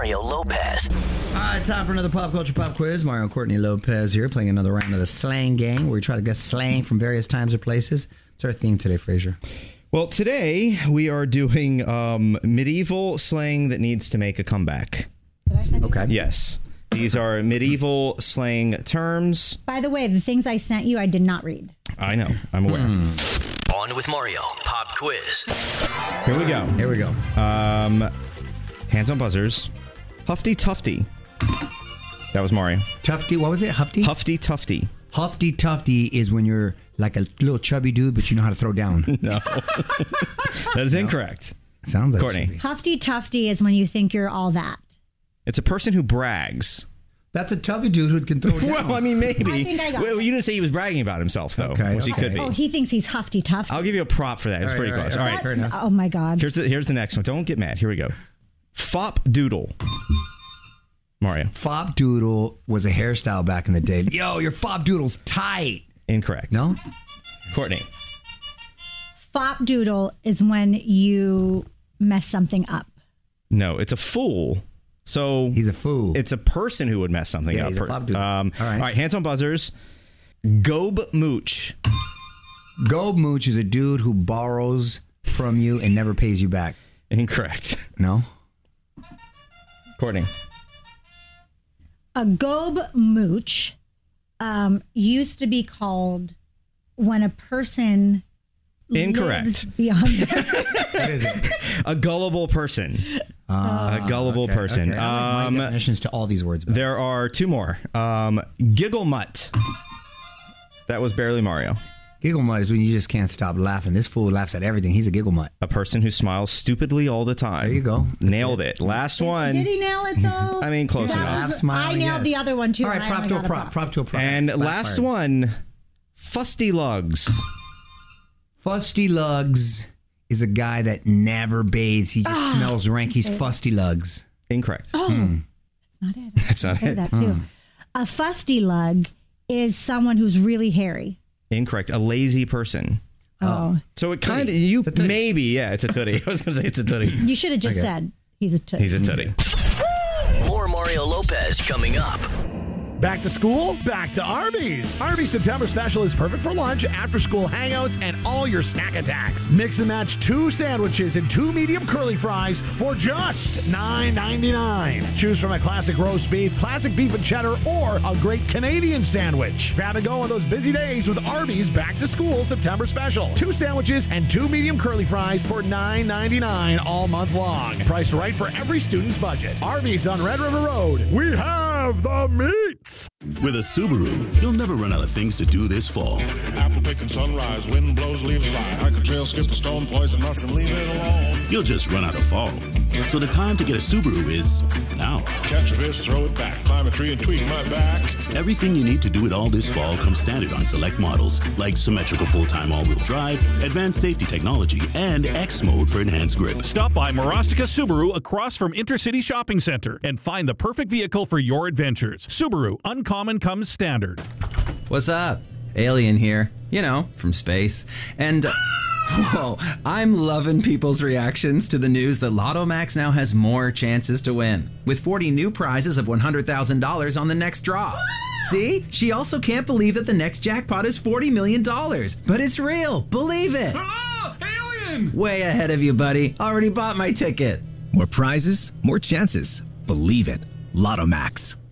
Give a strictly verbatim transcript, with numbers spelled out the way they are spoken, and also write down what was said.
Mario Lopez. All right, time for another Pop Culture Pop Quiz. Mario and Courtney Lopez here playing another round of the Slang Gang, where we try to guess slang from various times or places. What's our theme today, Fraser? Well, today we are doing um, medieval slang that needs to make a comeback. Okay. Yes. These are medieval slang terms. By the way, the things I sent you, I did not read. I know. I'm aware. Hmm. On with Mario Pop Quiz. Here we go. Here we go. Um, hands on buzzers. Huffy Tufty. That was Mario. Tufty, what was it? Huffy? Huffy Tufty. Huffy Tufty is when you're like a little chubby dude, but you know how to throw down. No. That is no. incorrect. Sounds like Courtney. Huffy Tufty is when you think you're all that. It's a person who brags. That's a chubby dude who can throw down. Well, I mean, maybe. I think I got well, it. you didn't say he was bragging about himself, though, okay, which okay. he could be. Oh, he thinks he's Huffy Tufty. I'll give you a prop for that. It's all pretty right, close. all All right, right. fair enough. Oh, my God. Here's the, here's the next one. Don't get mad. Here we go. Fop Doodle. Mario. Fop Doodle was a hairstyle back in the day. Yo, your Fop Doodle's tight. Incorrect. No? Courtney. Fop Doodle is when you mess something up. No, it's a fool. So he's a fool. It's a person who would mess something yeah, up. He's a Fop Doodle. Um, all, right. all right, hands on buzzers. Gob Mooch. Gob Mooch is a dude who borrows from you and never pays you back. Incorrect. No? Courtney. A Gob Mooch um, used to be called when a person Incorrect. lives beyond What is it? A gullible person. Uh, a gullible okay, person. Okay. I like Um, my definitions to all these words. But. There are two more. Um, Giggle Mutt. That was barely Mario. Giggle Mutt is when you just can't stop laughing. This fool laughs at everything. He's a giggle mutt. A person who smiles stupidly all the time. There you go. That's Nailed it. it. Last one. Did he nail it, though? I mean, close That enough. was- Smiling, I nailed yes. the other one, too. All right, and I prop only to a got a prop. Prop to a prop. And Backfired. last one, Fusty Lugs. Fusty Lugs is a guy that never bathes. He just Ah, smells rank. He's Fusty Lugs. Incorrect. Oh, Hmm. that's not it. That's not Say it. that, too. A fusty lug is someone who's really hairy. Incorrect. A lazy person. Oh. So it kind of, you It's a tootie. maybe, yeah, it's a tootie. I was going to say it's a tootie. You should have just Okay. said he's a toot. He's a tootie. More Mario Lopez coming up. Back to school? Back to Arby's. Arby's September special is perfect for lunch, after school hangouts, and all your snack attacks. Mix and match two sandwiches and two medium curly fries for just nine ninety-nine. Choose from a classic roast beef, classic beef and cheddar, or a great Canadian sandwich. Grab and go on those busy days with Arby's Back to School September special. Two sandwiches and two medium curly fries for nine ninety-nine all month long. Priced right for every student's budget. Arby's on Red River Road. We have the meat. With a Subaru, you'll never run out of things to do this fall. Apple picking sunrise, wind blows, leaves fly. Hike a trail, skip a stone, poison mushroom, leave it alone. You'll just run out of fall. So the time to get a Subaru is now. Catch a fish, throw it back, climb a tree and tweak my back. Everything you need to do it all this fall comes standard on select models, like symmetrical full-time all-wheel drive, advanced safety technology, and X mode for enhanced grip. Stop by Marostica Subaru across from Intercity Shopping Center and find the perfect vehicle for your adventures. Subaru, uncommon comes standard. What's up? Alien here. You know, from space. And, uh, whoa, I'm loving people's reactions to the news that Lotto Max now has more chances to win, with forty new prizes of one hundred thousand dollars on the next draw. See? She also can't believe that the next jackpot is forty million dollars. But it's real. Believe it. Oh, alien! Way ahead of you, buddy. Already bought my ticket. More prizes, more chances. Believe it. Lotto Max.